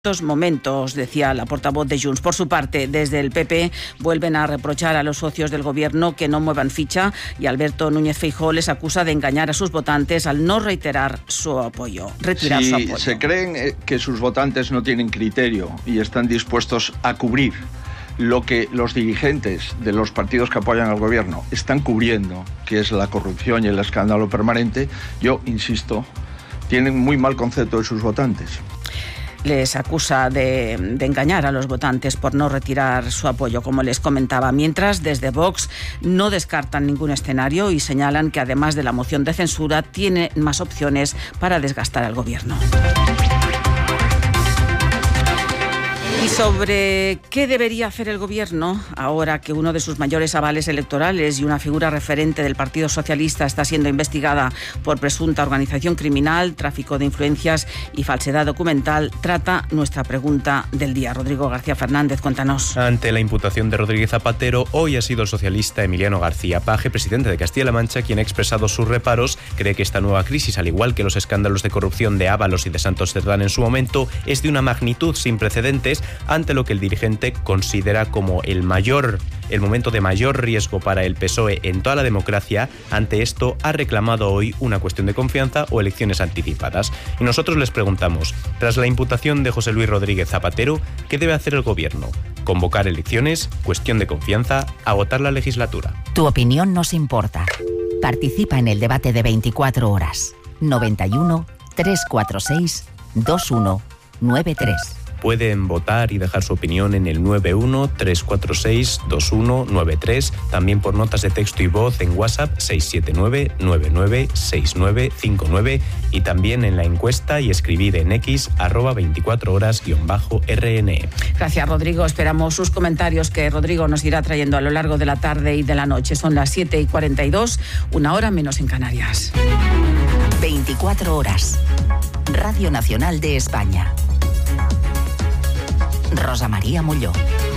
momentos, decía la portavoz de Junts. Por su parte, desde el PP vuelven a reprochar a los socios del gobierno que no muevan ficha y Alberto Núñez Feijóo les acusa de engañar a sus votantes al no retirar su apoyo. Si se creen que sus votantes no tienen criterio y están dispuestos a cubrir lo que los dirigentes de los partidos que apoyan al gobierno están cubriendo, que es la corrupción y el escándalo permanente, yo insisto, tienen muy mal concepto de sus votantes. Les acusa de engañar a los votantes por no retirar su apoyo, como les comentaba. Mientras, desde Vox no descartan ningún escenario y señalan que además de la moción de censura, tiene más opciones para desgastar al gobierno. Y sobre qué debería hacer el gobierno ahora que uno de sus mayores avales electorales y una figura referente del Partido Socialista está siendo investigada por presunta organización criminal, tráfico de influencias y falsedad documental, trata nuestra pregunta del día. Rodrigo García Fernández, cuéntanos. Ante la imputación de Rodríguez Zapatero, hoy ha sido el socialista Emiliano García Paje, presidente de Castilla-La Mancha, quien ha expresado sus reparos. Cree que esta nueva crisis, al igual que los escándalos de corrupción de Ábalos y de Santos Cerdán en su momento, es de una magnitud sin precedentes, ante lo que el dirigente considera como el momento de mayor riesgo para el PSOE en toda la democracia. Ante esto, ha reclamado hoy una cuestión de confianza o elecciones anticipadas. Y nosotros les preguntamos, tras la imputación de José Luis Rodríguez Zapatero, ¿qué debe hacer el gobierno? ¿Convocar elecciones? ¿Cuestión de confianza? ¿Agotar la legislatura? Tu opinión nos importa. Participa en el debate de 24 horas. 91 346 2193. Pueden votar y dejar su opinión en el 91-346-2193, también por notas de texto y voz en WhatsApp 679-996959 y también en la encuesta y escribir en X @24horas_RN. Gracias, Rodrigo. Esperamos sus comentarios que Rodrigo nos irá trayendo a lo largo de la tarde y de la noche. Son las 7:42, una hora menos en Canarias. 24 horas. Radio Nacional de España. Rosa María Molló.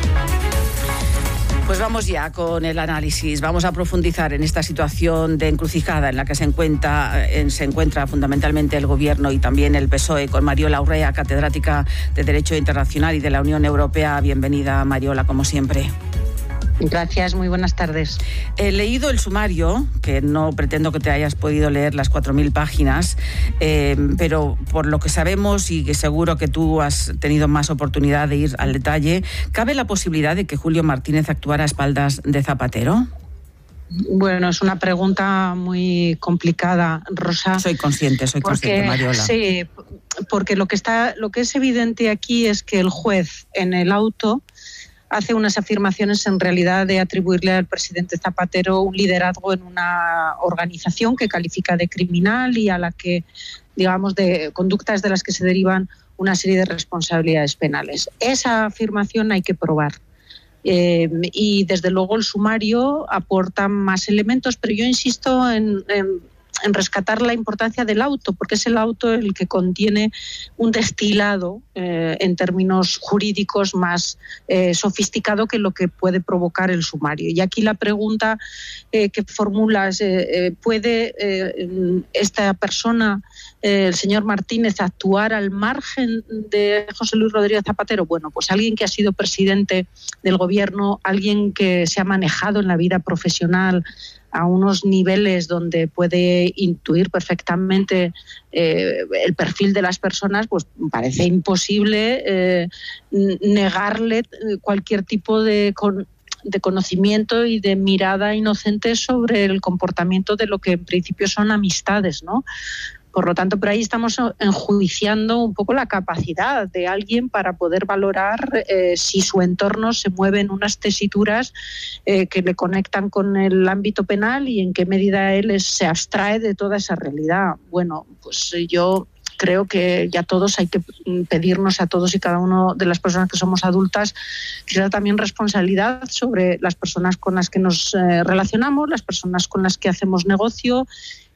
Pues vamos ya con el análisis. Vamos a profundizar en esta situación de encrucijada en la que se encuentra fundamentalmente el Gobierno y también el PSOE, con Mariola Urrea, catedrática de Derecho Internacional y de la Unión Europea. Bienvenida, Mariola, como siempre. Gracias, muy buenas tardes. He leído el sumario, que no pretendo que te hayas podido leer las 4.000 páginas, pero por lo que sabemos y que seguro que tú has tenido más oportunidad de ir al detalle, ¿cabe la posibilidad de que Julio Martínez actuara a espaldas de Zapatero? Bueno, es una pregunta muy complicada, Rosa. Soy consciente, Mariola. Sí, porque lo que es evidente aquí es que el juez en el auto hace unas afirmaciones en realidad de atribuirle al presidente Zapatero un liderazgo en una organización que califica de criminal y a la que, digamos, de conductas de las que se derivan una serie de responsabilidades penales. Esa afirmación hay que probar. Y desde luego el sumario aporta más elementos, pero yo insisto en rescatar la importancia del auto, porque es el auto el que contiene un destilado en términos jurídicos más sofisticado que lo que puede provocar el sumario. Y aquí la pregunta que formulas, ¿puede esta persona, el señor Martínez, actuar al margen de José Luis Rodríguez Zapatero? Bueno, pues alguien que ha sido presidente del gobierno, alguien que se ha manejado en la vida profesional a unos niveles donde puede intuir perfectamente el perfil de las personas, pues parece imposible negarle cualquier tipo de conocimiento y de mirada inocente sobre el comportamiento de lo que en principio son amistades, ¿no? Por lo tanto, por ahí estamos enjuiciando un poco la capacidad de alguien para poder valorar si su entorno se mueve en unas tesituras que le conectan con el ámbito penal y en qué medida él se abstrae de toda esa realidad. Bueno, pues yo creo que ya todos hay que pedirnos a todos y cada uno de las personas que somos adultas quizá también responsabilidad sobre las personas con las que nos relacionamos, las personas con las que hacemos negocio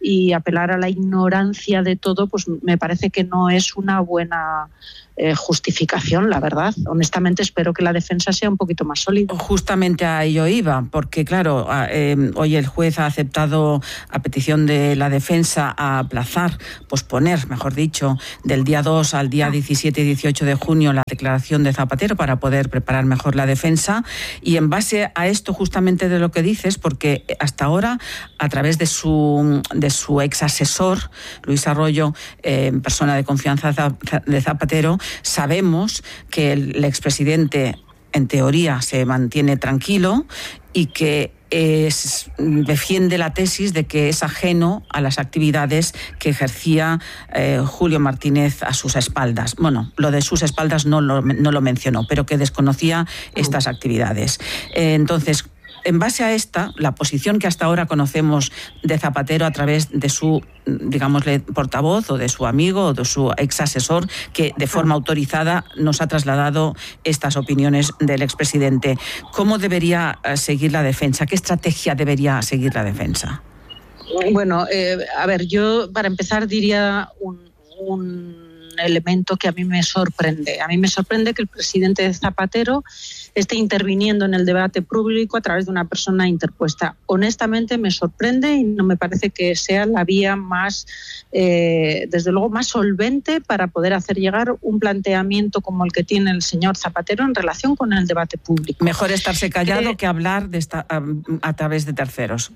y apelar a la ignorancia de todo, pues me parece que no es una buena justificación, la verdad. Honestamente espero que la defensa sea un poquito más sólida. Justamente a ello iba, porque claro, hoy el juez ha aceptado a petición de la defensa a aplazar, posponer, mejor dicho, del día 2 al día 17 y 18 de junio la declaración de Zapatero para poder preparar mejor la defensa, y en base a esto justamente de lo que dices, porque hasta ahora a través de su ex asesor Luis Arroyo, persona de confianza de Zapatero, sabemos que el expresidente en teoría se mantiene tranquilo y que defiende la tesis de que es ajeno a las actividades que ejercía Julio Martínez a sus espaldas. Bueno, lo de sus espaldas no lo mencionó, pero que desconocía estas actividades. Entonces, en base a esta, la posición que hasta ahora conocemos de Zapatero a través de su, digámosle, portavoz o de su amigo o de su ex asesor, que de forma autorizada nos ha trasladado estas opiniones del expresidente. ¿Cómo debería seguir la defensa? ¿Qué estrategia debería seguir la defensa? Bueno, a ver, yo para empezar diría un elemento que a mí me sorprende. A mí me sorprende que el presidente Zapatero esté interviniendo en el debate público a través de una persona interpuesta. Honestamente me sorprende y no me parece que sea la vía más, desde luego, más solvente para poder hacer llegar un planteamiento como el que tiene el señor Zapatero en relación con el debate público. Mejor estarse callado que hablar a través de terceros.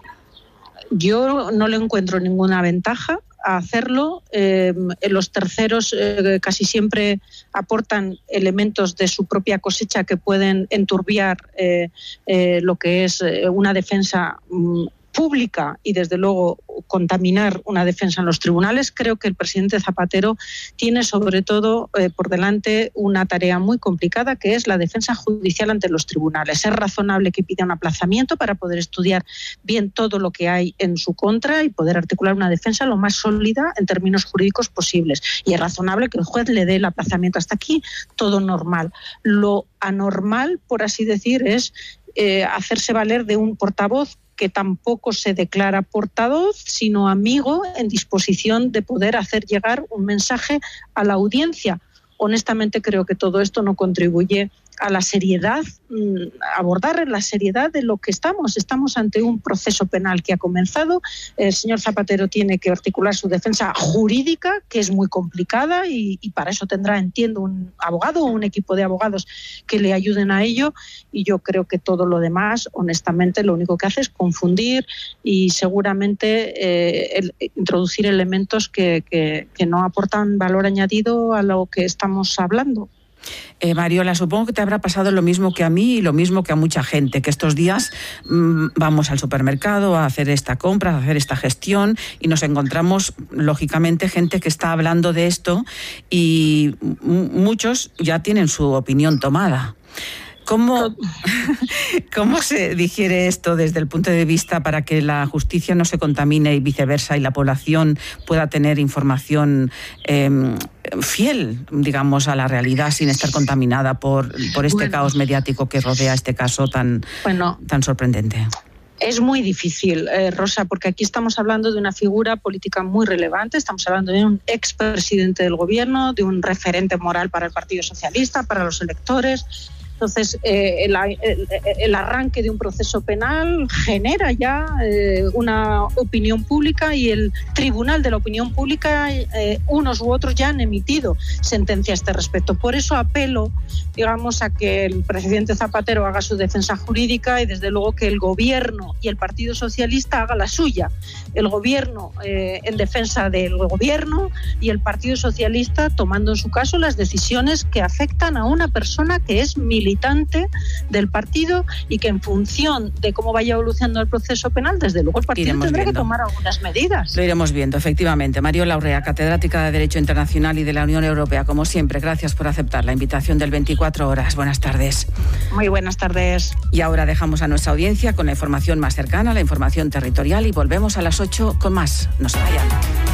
Yo no le encuentro ninguna ventaja a hacerlo. Los terceros casi siempre aportan elementos de su propia cosecha que pueden enturbiar lo que es una defensa pública y desde luego contaminar una defensa en los tribunales. Creo que el presidente Zapatero tiene sobre todo por delante una tarea muy complicada, que es la defensa judicial ante los tribunales. Es razonable que pida un aplazamiento para poder estudiar bien todo lo que hay en su contra y poder articular una defensa lo más sólida en términos jurídicos posibles. Y es razonable que el juez le dé el aplazamiento. Hasta aquí todo normal. Lo anormal, por así decir, es hacerse valer de un portavoz que tampoco se declara portavoz, sino amigo en disposición de poder hacer llegar un mensaje a la audiencia. Honestamente creo que todo esto no contribuye a la seriedad, abordar la seriedad de lo que estamos. Estamos ante un proceso penal que ha comenzado. El señor Zapatero tiene que articular su defensa jurídica, que es muy complicada, y para eso tendrá, entiendo, un abogado o un equipo de abogados que le ayuden a ello. Y yo creo que todo lo demás, honestamente, lo único que hace es confundir y seguramente introducir elementos que no aportan valor añadido a lo que estamos hablando. Mariola, supongo que te habrá pasado lo mismo que a mí y lo mismo que a mucha gente, que estos días vamos al supermercado a hacer esta compra, a hacer esta gestión, y nos encontramos, lógicamente, gente que está hablando de esto y muchos ya tienen su opinión tomada. ¿Cómo se digiere esto desde el punto de vista para que la justicia no se contamine y viceversa, y la población pueda tener información fiel, digamos, a la realidad sin estar contaminada por este caos mediático que rodea este caso tan sorprendente? Es muy difícil, Rosa, porque aquí estamos hablando de una figura política muy relevante, estamos hablando de un expresidente del gobierno, de un referente moral para el Partido Socialista, para los electores. Entonces, el arranque de un proceso penal genera ya una opinión pública, y el tribunal de la opinión pública, unos u otros, ya han emitido sentencia a este respecto. Por eso apelo, digamos, a que el presidente Zapatero haga su defensa jurídica y, desde luego, que el Gobierno y el Partido Socialista haga la suya. El Gobierno en defensa del Gobierno y el Partido Socialista tomando en su caso las decisiones que afectan a una persona que es militante del partido y que, en función de cómo vaya evolucionando el proceso penal, desde luego el partido tendrá que tomar algunas medidas. Lo iremos viendo, efectivamente. Mariola Urrea, catedrática de Derecho Internacional y de la Unión Europea, como siempre, gracias por aceptar la invitación del 24 Horas. Buenas tardes. Muy buenas tardes. Y ahora dejamos a nuestra audiencia con la información más cercana, la información territorial, y volvemos a las 8 con más. No se vayan.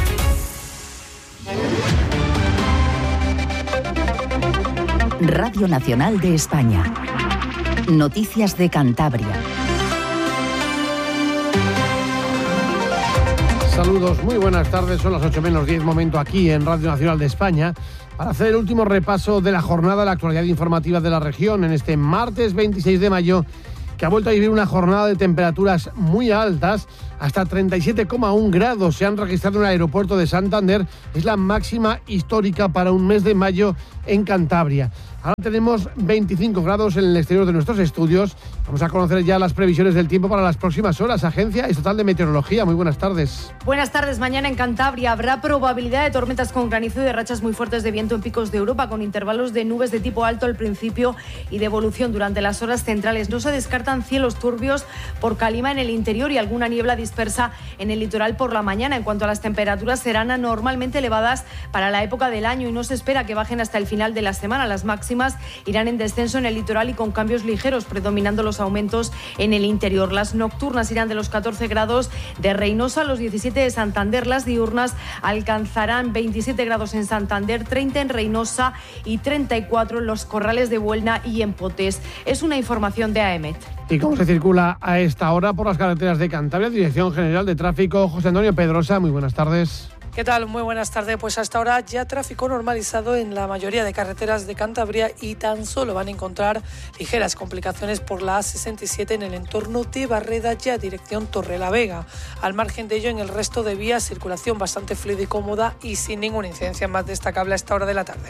Radio Nacional de España. Noticias de Cantabria. Saludos, muy buenas tardes, son las 8 menos 10, momento aquí en Radio Nacional de España para hacer el último repaso de la jornada de la actualidad informativa de la región en este martes 26 de mayo, que ha vuelto a vivir una jornada de temperaturas muy altas, hasta 37,1 grados se han registrado en el aeropuerto de Santander, es la máxima histórica para un mes de mayo en Cantabria. Ahora tenemos 25 grados en el exterior de nuestros estudios. Vamos a conocer ya las previsiones del tiempo para las próximas horas. Agencia Estatal de Meteorología, muy buenas tardes. Buenas tardes. Mañana en Cantabria habrá probabilidad de tormentas con granizo y de rachas muy fuertes de viento en picos de Europa, con intervalos de nubes de tipo alto al principio y de evolución durante las horas centrales. No se descartan cielos turbios por calima en el interior y alguna niebla dispersa en el litoral por la mañana. En cuanto a las temperaturas, serán anormalmente elevadas para la época del año y no se espera que bajen hasta el final de la semana. Las máximas irán en descenso en el litoral y con cambios ligeros, predominando los aumentos en el interior. Las nocturnas irán de los 14 grados de Reynosa a los 17 de Santander. Las diurnas alcanzarán 27 grados en Santander, 30 en Reynosa y 34 en los Corrales de Buelna y en Potés. Es una información de AEMET. ¿Y cómo se circula a esta hora por las carreteras de Cantabria? Dirección General de Tráfico, José Antonio Pedrosa, muy buenas tardes. ¿Qué tal? Muy buenas tardes. Pues hasta ahora ya tráfico normalizado en la mayoría de carreteras de Cantabria y tan solo van a encontrar ligeras complicaciones por la A67 en el entorno de Barreda, ya dirección Torrelavega. Al margen de ello, en el resto de vías, circulación bastante fluida y cómoda y sin ninguna incidencia más destacable a esta hora de la tarde.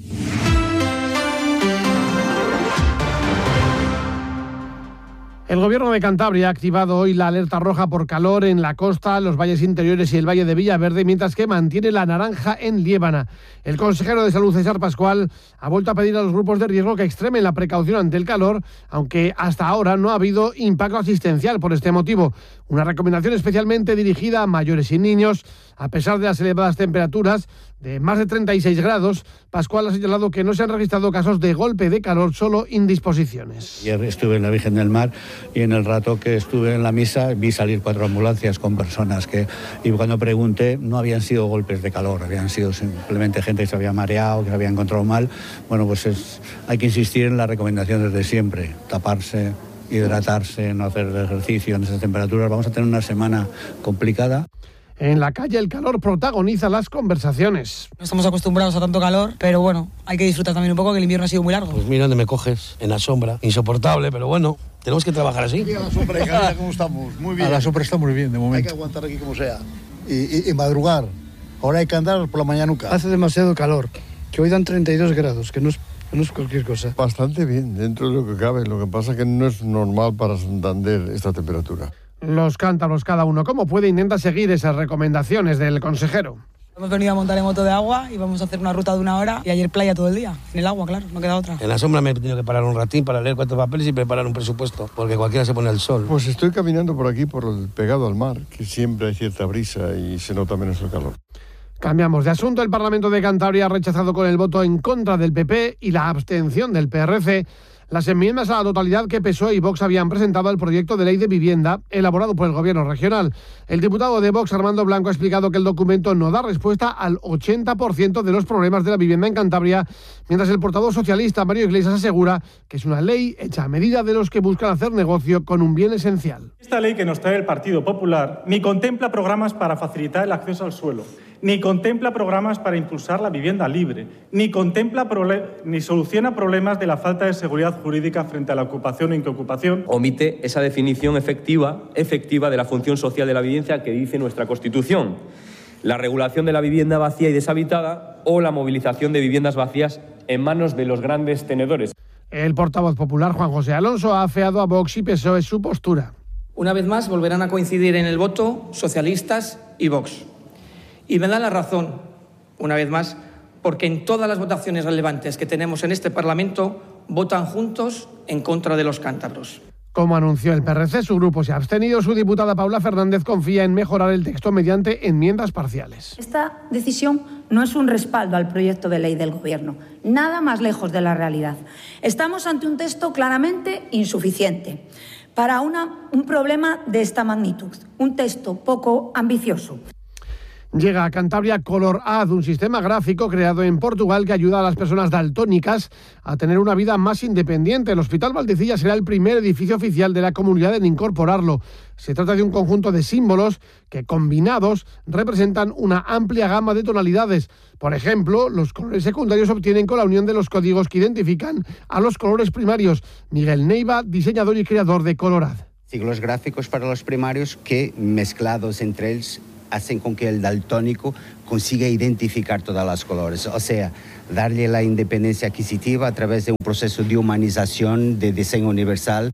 El Gobierno de Cantabria ha activado hoy la alerta roja por calor en la costa, los valles interiores y el valle de Villaverde, mientras que mantiene la naranja en Liébana. El consejero de Salud, César Pascual, ha vuelto a pedir a los grupos de riesgo que extremen la precaución ante el calor, aunque hasta ahora no ha habido impacto asistencial por este motivo. Una recomendación especialmente dirigida a mayores y niños. A pesar de las elevadas temperaturas de más de 36 grados, Pascual ha señalado que no se han registrado casos de golpe de calor, solo indisposiciones. Ayer estuve en la Virgen del Mar y en el rato que estuve en la misa vi salir 4 ambulancias con personas y cuando pregunté no habían sido golpes de calor, habían sido simplemente gente que se había mareado, que se había encontrado mal. Bueno, pues hay que insistir en la recomendación desde siempre, taparse, hidratarse, no hacer ejercicio en esas temperaturas. Vamos a tener una semana complicada. En la calle el calor protagoniza las conversaciones. No estamos acostumbrados a tanto calor, pero bueno, hay que disfrutar también un poco, que el invierno ha sido muy largo. Pues mira dónde me coges, en la sombra, insoportable, pero bueno, tenemos que trabajar así. Aquí a la sombra, hija, ¿cómo estamos? Muy bien. A la sombra está muy bien, de momento. Hay que aguantar aquí como sea. Y madrugar. Ahora hay que andar por la mañanuca. Hace demasiado calor, que hoy dan 32 grados, que no es cualquier cosa. Bastante bien, dentro de lo que cabe. Lo que pasa es que no es normal para Santander esta temperatura. Los cántabros, cada uno como puede, intenta seguir esas recomendaciones del consejero. Hemos venido a montar en moto de agua y vamos a hacer una ruta de 1 hora y ayer playa todo el día, en el agua, claro, no queda otra. En la sombra me he tenido que parar un ratín para leer 4 papeles y preparar un presupuesto, porque cualquiera se pone al sol. Pues estoy caminando por aquí, pegado al mar, que siempre hay cierta brisa y se nota menos el calor. Cambiamos de asunto. El Parlamento de Cantabria ha rechazado con el voto en contra del PP y la abstención del PRC las enmiendas a la totalidad que PSOE y Vox habían presentado al proyecto de ley de vivienda elaborado por el Gobierno regional. El diputado de Vox, Armando Blanco, ha explicado que el documento no da respuesta al 80% de los problemas de la vivienda en Cantabria, mientras el portavoz socialista, Mario Iglesias, asegura que es una ley hecha a medida de los que buscan hacer negocio con un bien esencial. Esta ley que nos trae el Partido Popular ni contempla programas para facilitar el acceso al suelo, ni contempla programas para impulsar la vivienda libre, ni soluciona problemas de la falta de seguridad jurídica frente a la ocupación o inquiocupación. Omite esa definición efectiva de la función social de la vivienda que dice nuestra Constitución, la regulación de la vivienda vacía y deshabitada o la movilización de viviendas vacías en manos de los grandes tenedores. El portavoz popular, Juan José Alonso, ha afeado a Vox y PSOE su postura. Una vez más volverán a coincidir en el voto socialistas y Vox. Y me da la razón, una vez más, porque en todas las votaciones relevantes que tenemos en este Parlamento votan juntos en contra de los cántabros. Como anunció el PRC, su grupo se ha abstenido. Su diputada Paula Fernández confía en mejorar el texto mediante enmiendas parciales. Esta decisión no es un respaldo al proyecto de ley del Gobierno, nada más lejos de la realidad. Estamos ante un texto claramente insuficiente para un problema de esta magnitud, un texto poco ambicioso. Llega a Cantabria ColorAd, un sistema gráfico creado en Portugal que ayuda a las personas daltónicas a tener una vida más independiente. El Hospital Valdecilla será el primer edificio oficial de la comunidad en incorporarlo. Se trata de un conjunto de símbolos que, combinados, representan una amplia gama de tonalidades. Por ejemplo, los colores secundarios se obtienen con la unión de los códigos que identifican a los colores primarios. Miguel Neiva, diseñador y creador de ColorAd. Signos gráficos para los primarios que, mezclados entre ellos, hacen con que el daltónico consiga identificar todas las colores, o sea, darle la independencia adquisitiva a través de un proceso de humanización, de diseño universal.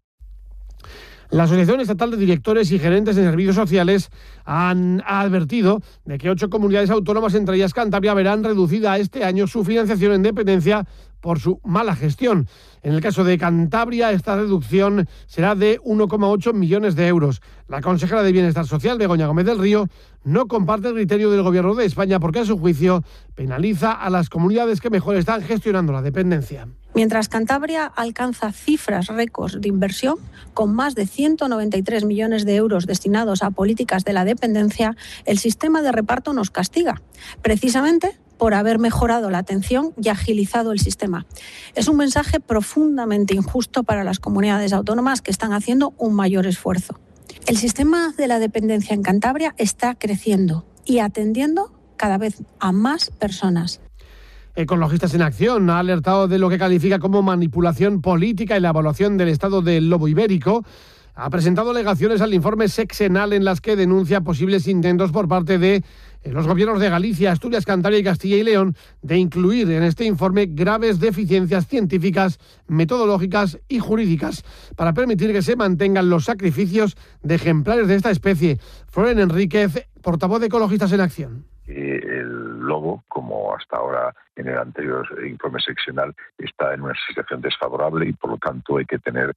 La Asociación Estatal de Directores y Gerentes de Servicios Sociales ha advertido de que 8 comunidades autónomas, entre ellas Cantabria, verán reducida este año su financiación en dependencia por su mala gestión. En el caso de Cantabria, esta reducción será de 1,8 millones de euros. La consejera de Bienestar Social, Begoña Gómez del Río, no comparte el criterio del Gobierno de España porque, a su juicio, penaliza a las comunidades que mejor están gestionando la dependencia. Mientras Cantabria alcanza cifras récords de inversión, con más de 193 millones de euros destinados a políticas de la dependencia, el sistema de reparto nos castiga, precisamente por haber mejorado la atención y agilizado el sistema. Es un mensaje profundamente injusto para las comunidades autónomas que están haciendo un mayor esfuerzo. El sistema de la dependencia en Cantabria está creciendo y atendiendo cada vez a más personas. Ecologistas en Acción ha alertado de lo que califica como manipulación política en la evaluación del estado del lobo ibérico. Ha presentado alegaciones al informe sexenal en las que denuncia posibles intentos por parte de los gobiernos de Galicia, Asturias, Cantabria y Castilla y León de incluir en este informe graves deficiencias científicas, metodológicas y jurídicas para permitir que se mantengan los sacrificios de ejemplares de esta especie. Floren Enríquez, portavoz de Ecologistas en Acción. El lobo, como hasta ahora en el anterior informe seccional, está en una situación desfavorable y por lo tanto hay que tener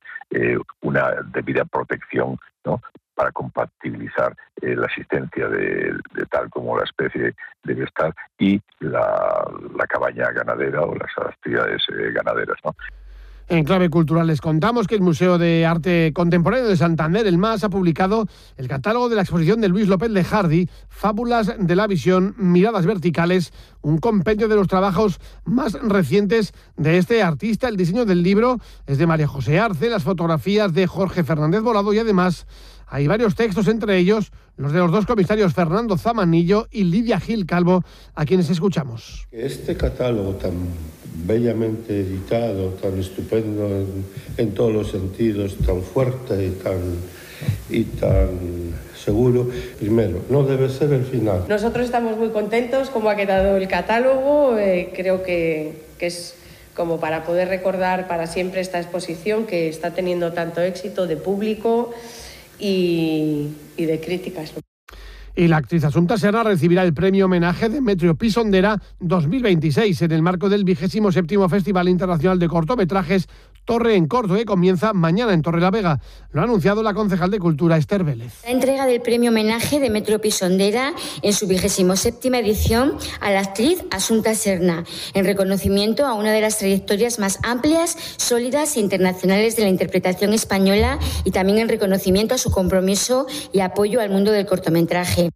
una debida protección, ¿no?, para compatibilizar la existencia de tal como la especie debe estar y la cabaña ganadera o las actividades ganaderas, ¿no? En clave cultural les contamos que el Museo de Arte Contemporáneo de Santander, el MAS, ha publicado el catálogo de la exposición de Luis López Lejardi, Fábulas de la Visión, Miradas Verticales, un compendio de los trabajos más recientes de este artista. El diseño del libro es de María José Arce, las fotografías de Jorge Fernández Volado y además hay varios textos, entre ellos los de los 2 comisarios Fernando Zamanillo y Lidia Gil Calvo, a quienes escuchamos. Este catálogo tan bellamente editado, tan estupendo en todos los sentidos, tan fuerte y tan seguro, primero, no debe ser el final. Nosotros estamos muy contentos como ha quedado el catálogo, creo que es como para poder recordar para siempre esta exposición que está teniendo tanto éxito de público y de críticas. Y la actriz Asunta Serra recibirá el premio homenaje Demetrio Pisondera 2026 en el marco del 27º Festival Internacional de Cortometrajes Torre en Corto, que comienza mañana en Torrelavega. Lo ha anunciado la concejal de Cultura, Esther Vélez. La entrega del premio homenaje Demetrio Pisondera en su 27ª edición a la actriz Asunta Serra, en reconocimiento a una de las trayectorias más amplias, sólidas e internacionales de la interpretación española y también en reconocimiento a su compromiso y apoyo al mundo del cortometraje.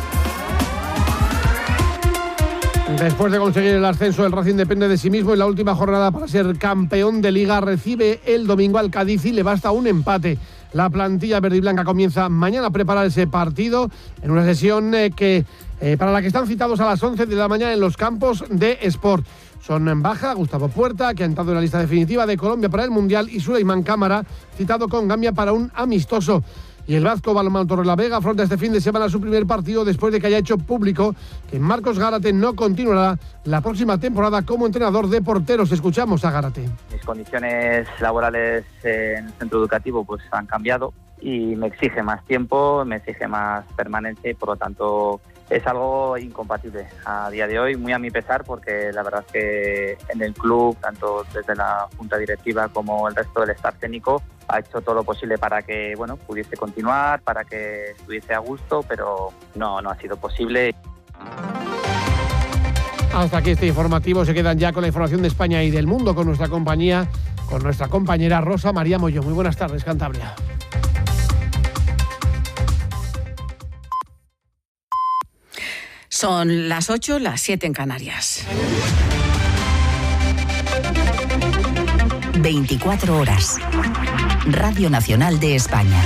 Después de conseguir el ascenso, el Racing depende de sí mismo en la última jornada para ser campeón de Liga. Recibe el domingo al Cádiz y le basta un empate. La plantilla verde y blanca comienza mañana a preparar ese partido en una sesión para la que están citados a las 11 de la mañana en los campos de Sport. Son en baja Gustavo Puerta, que ha entrado en la lista definitiva de Colombia para el Mundial, y Suleiman Cámara, citado con Gambia para un amistoso. Y el Vasco Balonmano Torrelavega afronta este fin de semana su primer partido después de que haya hecho público que Marcos Gárate no continuará la próxima temporada como entrenador de porteros. Escuchamos a Gárate. Mis condiciones laborales en el centro educativo pues han cambiado y me exige más tiempo, me exige más permanencia y por lo tanto es algo incompatible a día de hoy, muy a mi pesar, porque la verdad es que en el club, tanto desde la junta directiva como el resto del staff técnico, ha hecho todo lo posible para que pudiese continuar, para que estuviese a gusto, pero no ha sido posible. Hasta aquí este informativo. Se quedan ya con la información de España y del mundo con nuestra compañera Rosa María Molló. Muy buenas tardes, Cantabria. Son las 8, las 7 en Canarias. 24 horas. Radio Nacional de España.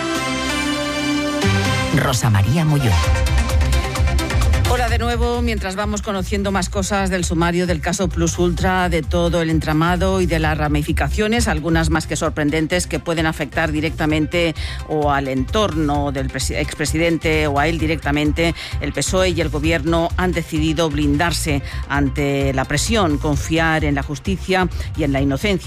Rosa María Molló. Hola de nuevo, mientras vamos conociendo más cosas del sumario del caso Plus Ultra, de todo el entramado y de las ramificaciones, algunas más que sorprendentes que pueden afectar directamente o al entorno del expresidente o a él directamente, el PSOE y el Gobierno han decidido blindarse ante la presión, confiar en la justicia y en la inocencia